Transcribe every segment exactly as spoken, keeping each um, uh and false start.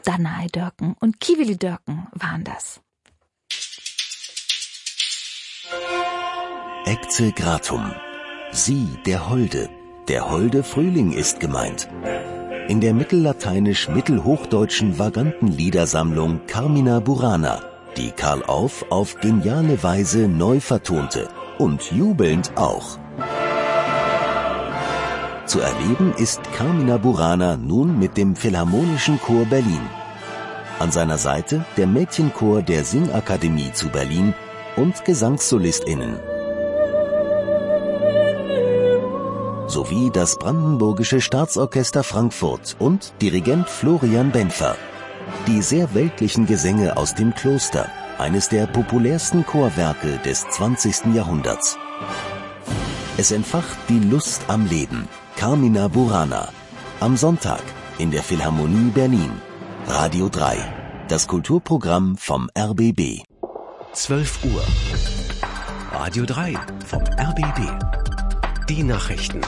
Danae-Dörken und Kivili-Dörken waren das. Ecce Gratum. Sie, der Holde. Der holde Frühling ist gemeint. In der mittellateinisch-mittelhochdeutschen vaganten Liedersammlung Carmina Burana, die Karl Orff auf geniale Weise neu vertonte und jubelnd auch. Zu erleben ist Carmina Burana nun mit dem Philharmonischen Chor Berlin. An seiner Seite der Mädchenchor der Singakademie zu Berlin und GesangssolistInnen. Sowie das Brandenburgische Staatsorchester Frankfurt und Dirigent Florian Benfer. Die sehr weltlichen Gesänge aus dem Kloster, eines der populärsten Chorwerke des zwanzigsten Jahrhunderts. Es entfacht die Lust am Leben. Carmina Burana. Am Sonntag in der Philharmonie Berlin. Radio drei. Das Kulturprogramm vom R B B. zwölf Uhr. Radio drei vom R B B. Die Nachrichten.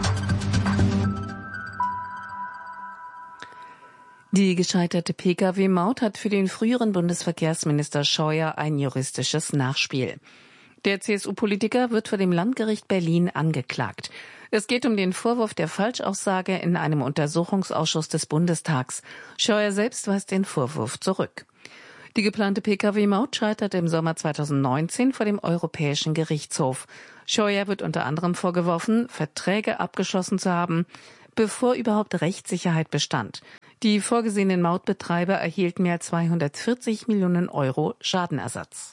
Die gescheiterte P K W-Maut hat für den früheren Bundesverkehrsminister Scheuer ein juristisches Nachspiel. Der C S U-Politiker wird vor dem Landgericht Berlin angeklagt. Es geht um den Vorwurf der Falschaussage in einem Untersuchungsausschuss des Bundestags. Scheuer selbst weist den Vorwurf zurück. Die geplante P K W-Maut scheiterte im Sommer zweitausendneunzehn vor dem Europäischen Gerichtshof. Scheuer wird unter anderem vorgeworfen, Verträge abgeschlossen zu haben, bevor überhaupt Rechtssicherheit bestand. Die vorgesehenen Mautbetreiber erhielten mehr als zweihundertvierzig Millionen Euro Schadenersatz.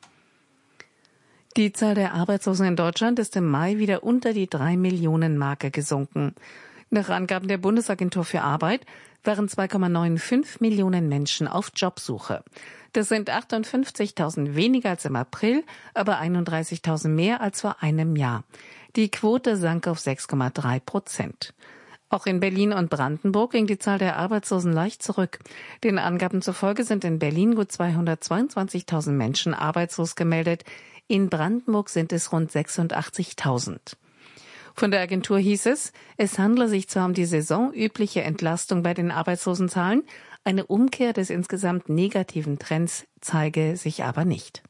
Die Zahl der Arbeitslosen in Deutschland ist im Mai wieder unter die drei Millionen Marke gesunken. Nach Angaben der Bundesagentur für Arbeit waren zwei Komma fünfundneunzig Millionen Menschen auf Jobsuche. Das sind achtundfünfzigtausend weniger als im April, aber einunddreißigtausend mehr als vor einem Jahr. Die Quote sank auf sechs Komma drei Prozent. Auch in Berlin und Brandenburg ging die Zahl der Arbeitslosen leicht zurück. Den Angaben zufolge sind in Berlin gut zweihundertzweiundzwanzigtausend Menschen arbeitslos gemeldet. In Brandenburg sind es rund sechsundachtzigtausend. Von der Agentur hieß es, es handle sich zwar um die saisonübliche Entlastung bei den Arbeitslosenzahlen, eine Umkehr des insgesamt negativen Trends zeige sich aber nicht.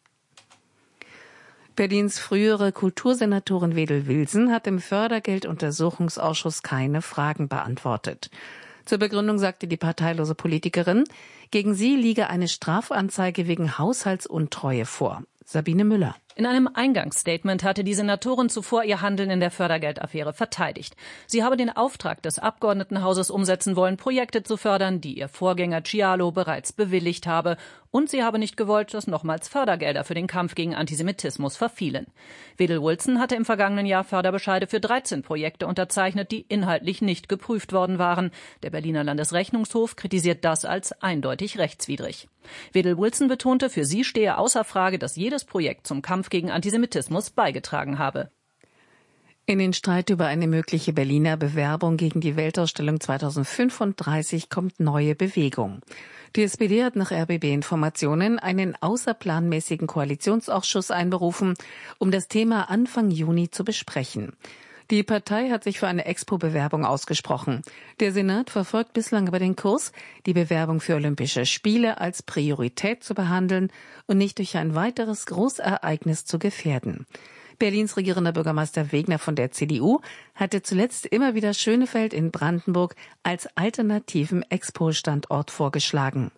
Berlins frühere Kultursenatorin Wedel Wilson hat im Fördergelduntersuchungsausschuss keine Fragen beantwortet. Zur Begründung sagte die parteilose Politikerin, gegen sie liege eine Strafanzeige wegen Haushaltsuntreue vor. Sabine Müller. In einem Eingangsstatement hatte die Senatorin zuvor ihr Handeln in der Fördergeldaffäre verteidigt. Sie habe den Auftrag des Abgeordnetenhauses umsetzen wollen, Projekte zu fördern, die ihr Vorgänger Cialo bereits bewilligt habe. Und sie habe nicht gewollt, dass nochmals Fördergelder für den Kampf gegen Antisemitismus verfielen. Wedel Wilson hatte im vergangenen Jahr Förderbescheide für dreizehn Projekte unterzeichnet, die inhaltlich nicht geprüft worden waren. Der Berliner Landesrechnungshof kritisiert das als eindeutig rechtswidrig. Wedel Wilson betonte, für sie stehe außer Frage, dass jedes Projekt zum Kampf gegen Antisemitismus beigetragen habe. In den Streit über eine mögliche Berliner Bewerbung gegen die Weltausstellung zweitausendfünfunddreißig kommt neue Bewegung. Die S P D hat nach R B B-Informationen einen außerplanmäßigen Koalitionsausschuss einberufen, um das Thema Anfang Juni zu besprechen. Die Partei hat sich für eine Expo-Bewerbung ausgesprochen. Der Senat verfolgt bislang aber den Kurs, die Bewerbung für Olympische Spiele als Priorität zu behandeln und nicht durch ein weiteres Großereignis zu gefährden. Berlins regierender Bürgermeister Wegner von der C D U hatte zuletzt immer wieder Schönefeld in Brandenburg als alternativen Expo-Standort vorgeschlagen.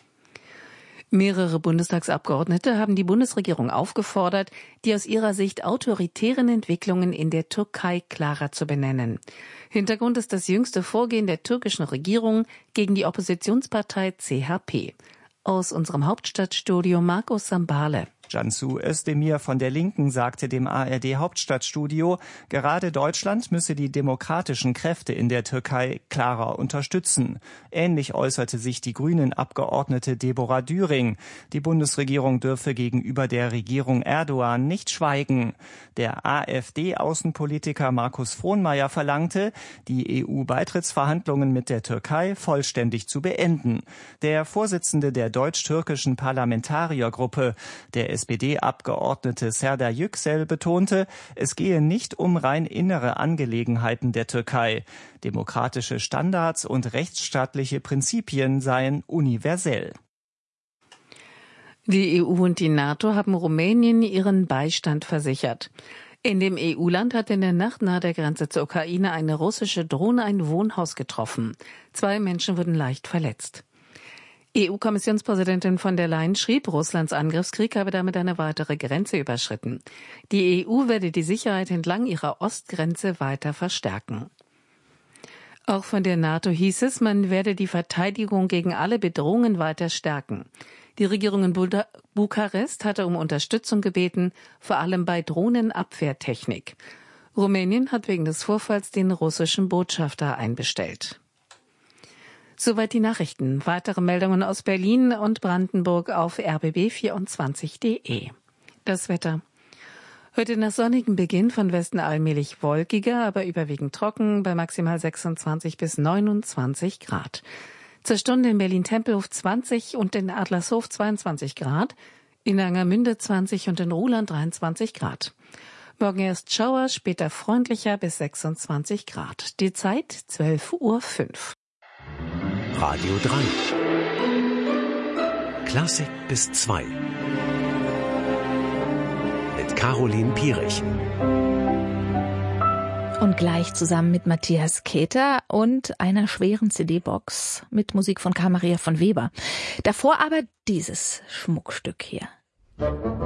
Mehrere Bundestagsabgeordnete haben die Bundesregierung aufgefordert, die aus ihrer Sicht autoritären Entwicklungen in der Türkei klarer zu benennen. Hintergrund ist das jüngste Vorgehen der türkischen Regierung gegen die Oppositionspartei C H P. Aus unserem Hauptstadtstudio Markus Sambale. Cansu Özdemir von der Linken sagte dem A R D-Hauptstadtstudio, gerade Deutschland müsse die demokratischen Kräfte in der Türkei klarer unterstützen. Ähnlich äußerte sich die Grünen-Abgeordnete Deborah Düring. Die Bundesregierung dürfe gegenüber der Regierung Erdogan nicht schweigen. Der AfD-Außenpolitiker Markus Frohnmayer verlangte, die E U-Beitrittsverhandlungen mit der Türkei vollständig zu beenden. Der Vorsitzende der deutsch-türkischen Parlamentariergruppe, der S P D-Abgeordnete Serdar Yüksel betonte, es gehe nicht um rein innere Angelegenheiten der Türkei. Demokratische Standards und rechtsstaatliche Prinzipien seien universell. Die E U und die NATO haben Rumänien ihren Beistand versichert. In dem E U-Land hat in der Nacht nahe der Grenze zur Ukraine eine russische Drohne ein Wohnhaus getroffen. Zwei Menschen wurden leicht verletzt. E U-Kommissionspräsidentin von der Leyen schrieb, Russlands Angriffskrieg habe damit eine weitere Grenze überschritten. Die E U werde die Sicherheit entlang ihrer Ostgrenze weiter verstärken. Auch von der NATO hieß es, man werde die Verteidigung gegen alle Bedrohungen weiter stärken. Die Regierung in Buda- Bukarest hatte um Unterstützung gebeten, vor allem bei Drohnenabwehrtechnik. Rumänien hat wegen des Vorfalls den russischen Botschafter einbestellt. Soweit die Nachrichten. Weitere Meldungen aus Berlin und Brandenburg auf r b b vierundzwanzig punkt de. Das Wetter. Heute nach sonnigem Beginn, von Westen allmählich wolkiger, aber überwiegend trocken, bei maximal sechsundzwanzig bis neunundzwanzig Grad. Zur Stunde in Berlin-Tempelhof zwanzig und in Adlershof zweiundzwanzig Grad, in Angermünde zwanzig und in Ruhland dreiundzwanzig Grad. Morgen erst Schauer, später freundlicher bis sechsundzwanzig Grad. Die Zeit zwölf Uhr fünf. Radio drei. Klassik bis zwei. Mit Caroline Pierich. Und gleich zusammen mit Matthias Keter und einer schweren C D-Box mit Musik von Karl Maria von Weber. Davor aber dieses Schmuckstück hier.